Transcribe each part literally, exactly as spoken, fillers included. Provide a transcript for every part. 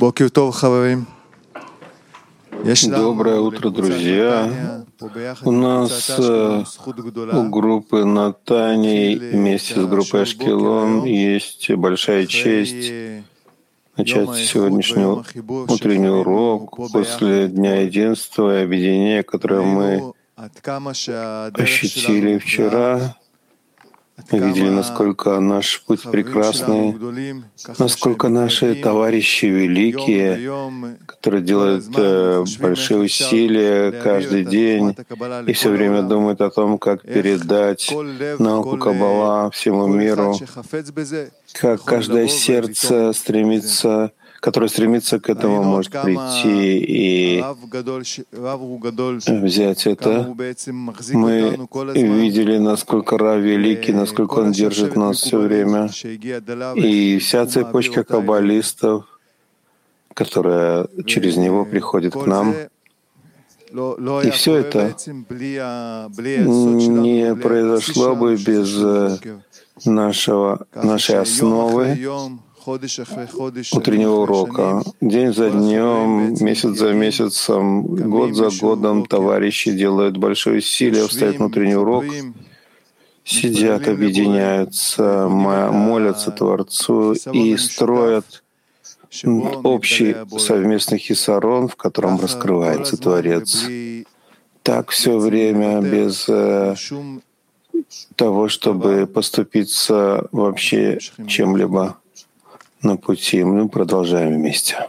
Доброе утро, друзья. У нас э, у группы Натани вместе с группой Ашкелон есть большая честь начать сегодняшний утренний урок после Дня Единства и Объединения, которое мы ощутили вчера. Мы видели, насколько наш путь прекрасный, насколько наши товарищи великие, которые делают э, большие усилия каждый день и все время думают о том, как передать науку Каббала всему миру, как каждое сердце стремится, которое стремится к этому, может прийти и взять это. Мы видели, насколько Рав великий, насколько он держит нас все время. И вся цепочка каббалистов, которая через него приходит к нам. И все это не произошло бы без нашего, нашей основы утреннего урока. День за днем, месяц за месяцем, год за годом товарищи делают большое усилие, встают на утренний урок, сидят, объединяются, молятся Творцу и строят общий совместный хисарон, в котором раскрывается Творец. Так все время, без того, чтобы поступиться вообще чем-либо на пути. Мы продолжаем вместе.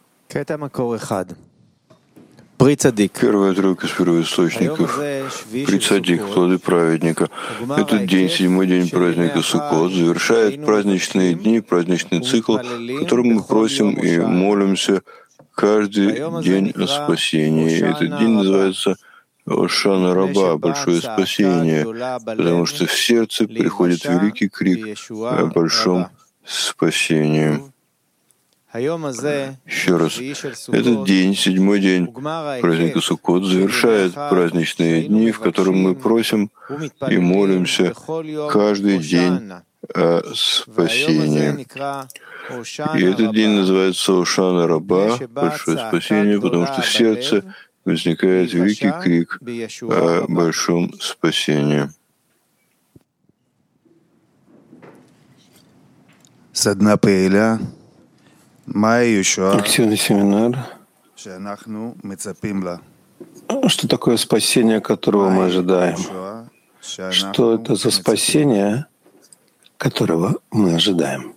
Первый отрывок из первоисточников. При цадик, плоды праведника. Этот день, седьмой день праздника Суккот, завершает праздничные дни, праздничный цикл, в котором мы просим и молимся каждый день о спасении. Этот день называется Ошана Раба, большое спасение, потому что в сердце приходит великий крик о большом спасении. Еще раз, этот день, седьмой день праздника Суккот, завершает праздничные дни, в котором мы просим и молимся каждый день о спасении. И этот день называется Ошана Раба, большое спасение, потому что в сердце возникает великий крик о большом спасении. Садна Пейля. Активный семинар. Что такое спасение, которого мы ожидаем? Что это за спасение, которого мы ожидаем?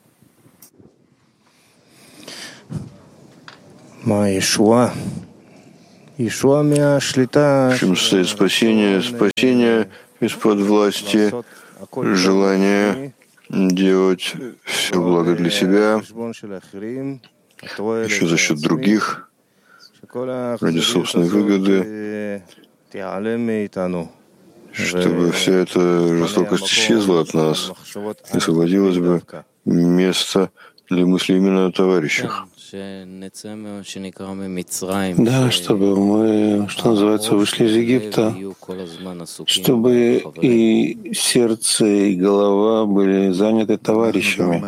В чем состоит спасение? Спасение из-под власти, желание делать все благо для себя, еще за счет других, ради собственной выгоды, чтобы вся эта жестокость исчезла от нас и освободилось бы место для мысли именно о товарищах. Да, чтобы мы, что называется, вышли из Египта, чтобы и сердце, и голова были заняты товарищами.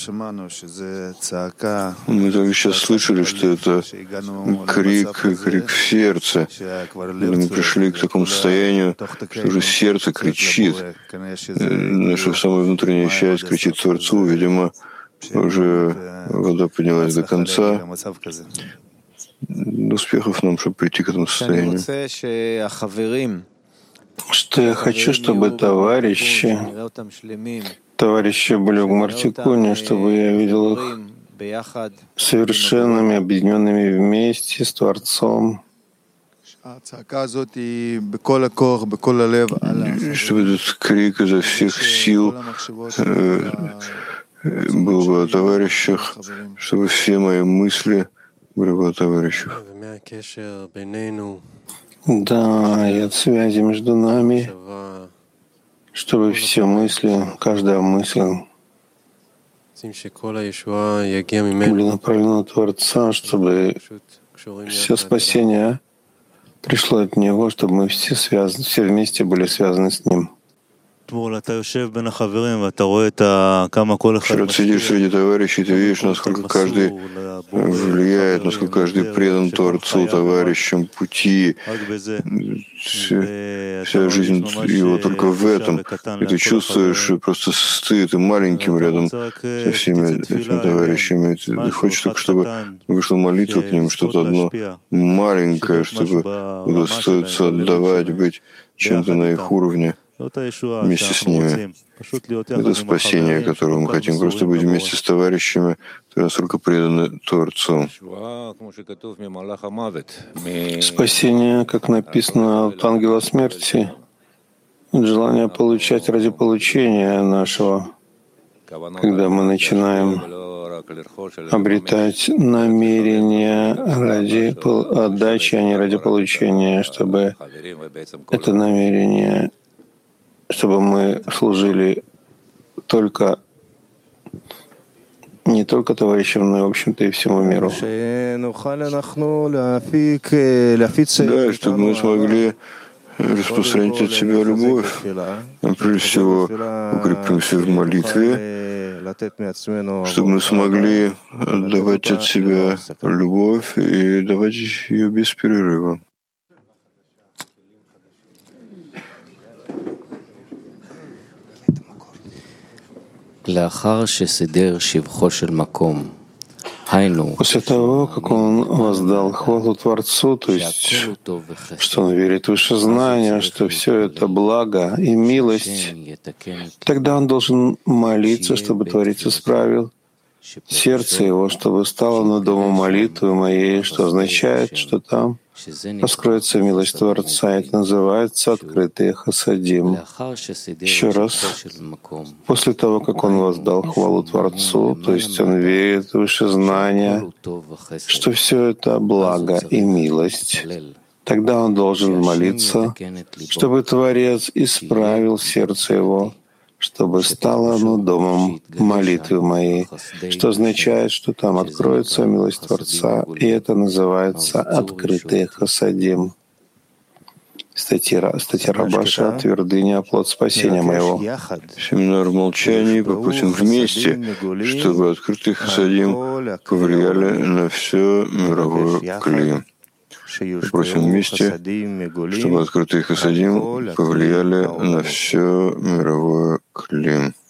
Мы только сейчас слышали, что это крик, крик в сердце. Мы пришли к такому состоянию, что уже сердце кричит. Наша самая внутренняя часть кричит Творцу, видимо, уже вода поднялась до конца. Успехов нам, чтобы прийти к этому состоянию. Что я хочу, чтобы товарищи, товарищи были в Гмартикуне, чтобы я видел их совершенными, объединенными вместе с Творцом. Чтобы этот крик изо всех сил был бы о товарищах, чтобы все мои мысли были бы о товарищах. Да, и от связи между нами, чтобы все мысли, каждая мысль были направлены на Творца, чтобы все спасение пришло от Него, чтобы мы все связаны, все вместе были связаны с Ним. Вчера ты сидишь среди товарищей, ты видишь, насколько каждый влияет, насколько каждый предан Творцу, товарищам, пути. Вся, вся жизнь его только в этом. И ты чувствуешь просто стыд и маленьким рядом со всеми этими товарищами. Ты, ты хочешь только, чтобы вышла молитва к ним, что-то одно маленькое, чтобы удостоиться отдавать, быть чем-то на их уровне вместе с ними. Это спасение, которого мы хотим, просто быть вместе с товарищами, которые настолько преданы Творцу. Спасение, как написано от ангела смерти, желание получать ради получения нашего, когда мы начинаем обретать намерение ради отдачи, а не ради получения, чтобы это намерение, чтобы мы служили только не только товарищам, но и, в общем-то, и всему миру. Да, чтобы мы смогли распространить от себя любовь. Мы, прежде всего, укрепимся в молитве, чтобы мы смогли отдавать от себя любовь и давать ее без перерыва. После того, как он воздал хвалу Творцу, то есть, что он верит в высшее знание, что все это благо и милость, тогда он должен молиться, чтобы Творец исправил сердце его, чтобы стало на дому молитвы моей, что означает, что там раскроется милость Творца. Это называется открытый хасадим. Еще раз, после того, как он воздал хвалу Творцу, то есть он верит в высшее знание, что все это благо и милость, тогда он должен молиться, чтобы Творец исправил сердце его, чтобы стало оно домом молитвы моей, что означает, что там откроется милость Творца, и это называется открытый хасадим. Статья, статья Рабаша «Твердыня, плод спасения моего». Семинар в молчании попросим вместе, чтобы открытый хасадим повлияли на все мировое кли. Попросим вместе, чтобы открытый хасадим повлияли на все мировое кли.